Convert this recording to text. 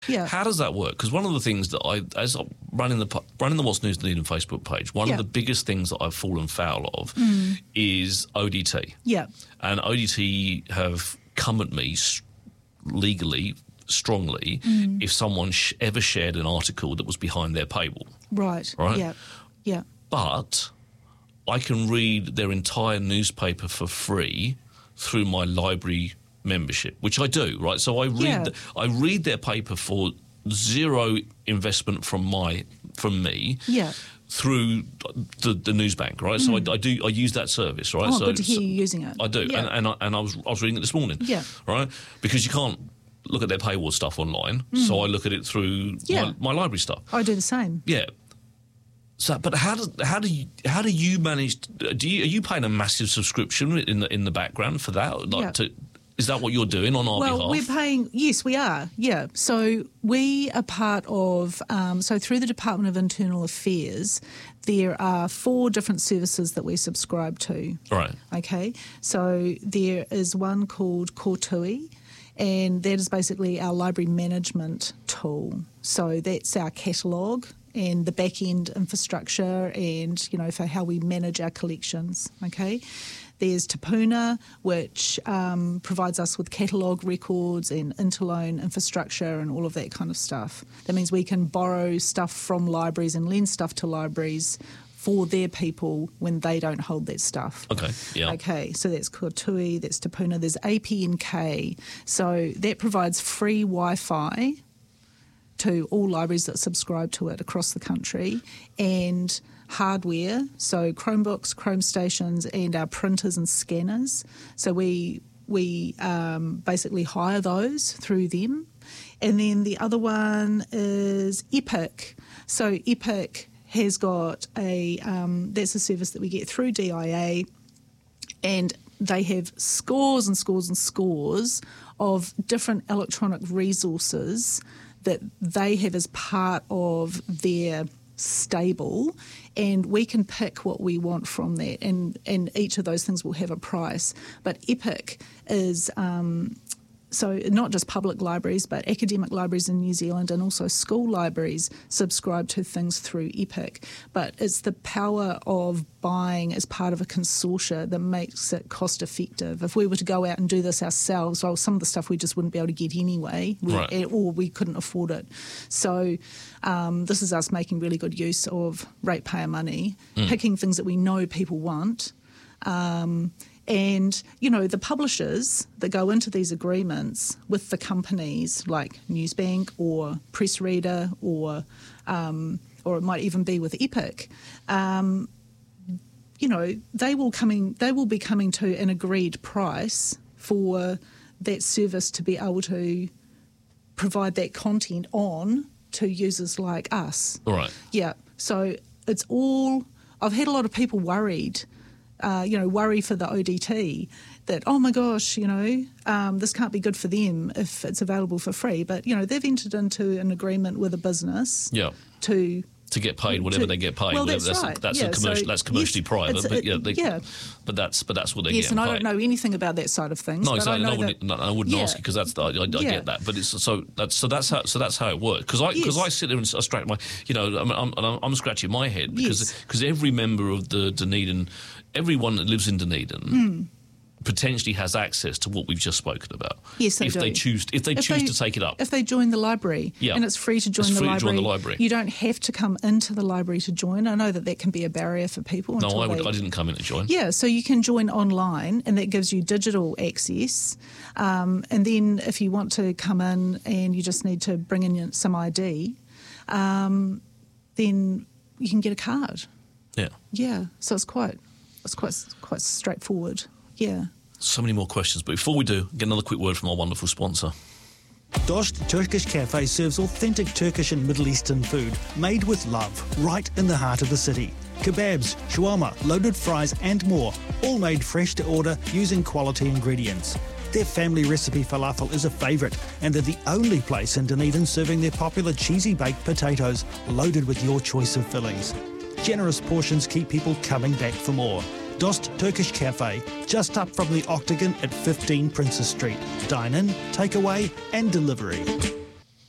Yeah. How does that work? Because one of the things that as I'm running the What's News Dunedin Facebook page, one of the biggest things that I've fallen foul of is ODT. Yeah. And ODT have come at me legally, strongly, if someone ever shared an article that was behind their paywall. Right. Right? Yeah. But I can read their entire newspaper for free through my library membership, which I do, right? So I read their paper for zero investment from me. Yeah. Through the news bank, right? So I use that service, right? Oh, so, good to hear you using it. I do, Yeah. and I was reading it this morning, right? Because you can't look at their paywall stuff online, so I look at it through my library stuff. I do the same. Yeah. So, but how do you manage? Are you paying a massive subscription in the background for that? Is that what you're doing on our behalf? Well, we're paying. Yes, we are. Yeah. So we are part of. So through the Department of Internal Affairs, there are 4 different services that we subscribe to. Right. Okay. So there is one called Kortui, and that is basically our library management tool. So that's our catalogue and the back-end infrastructure and, for how we manage our collections, okay? There's Tapuna, which provides us with catalogue records and interloan infrastructure and all of that kind of stuff. That means we can borrow stuff from libraries and lend stuff to libraries for their people when they don't hold that stuff. Okay, yeah. Okay, so that's Kortui, that's Tapuna. There's APNK. So that provides free Wi-Fi to all libraries that subscribe to it across the country, and hardware, so Chromebooks, Chrome stations, and our printers and scanners. So we basically hire those through them. And then the other one is Epic. So Epic has got that's a service that we get through DIA, and they have scores and scores and scores of different electronic resources that they have as part of their stable, and we can pick what we want from that, and each of those things will have a price. But Epic is so not just public libraries, but academic libraries in New Zealand and also school libraries subscribe to things through Epic. But it's the power of buying as part of a consortia that makes it cost effective. If we were to go out and do this ourselves, well, some of the stuff we just wouldn't be able to get anyway, or we couldn't afford it. So this is us making really good use of ratepayer money, picking things that we know people want. And, the publishers that go into these agreements with the companies like Newsbank or Press Reader or it might even be with Epic, they will be coming to an agreed price for that service to be able to provide that content on to users like us. All right. Yeah. So it's all... I've had a lot of people worried worry for the ODT that, oh my gosh, this can't be good for them if it's available for free. But, they've entered into an agreement with a business to get paid whatever they get paid. Well, that's right. That's commercially private, but that's what they get. Yes, and I don't know anything about that side of things. No, exactly. I wouldn't ask you because I get that. But that's how it works. Because I sit there and I scratch my, I'm scratching my head because every member of the Dunedin, everyone that lives in Dunedin. Potentially has access to what we've just spoken about. Yes, they do. If they choose to take it up. If they join the library, and it's free to join the library. You don't have to come into the library to join. I know that can be a barrier for people. No, I didn't come in to join. Yeah, so you can join online, and that gives you digital access. And then if you want to come in and you just need to bring in some ID, then you can get a card. Yeah. Yeah. So it's quite straightforward. Yeah. So many more questions, but before we do, get another quick word from our wonderful sponsor. Dost Turkish Cafe serves authentic Turkish and Middle Eastern food made with love right in the heart of the city. Kebabs, shawarma, loaded fries and more, all made fresh to order using quality ingredients. Their family recipe falafel is a favourite, and they're the only place in Dunedin serving their popular cheesy baked potatoes loaded with your choice of fillings. Generous portions keep people coming back for more. Dost Turkish Cafe, just up from the Octagon at 15 Princess Street. Dine in, take away and delivery.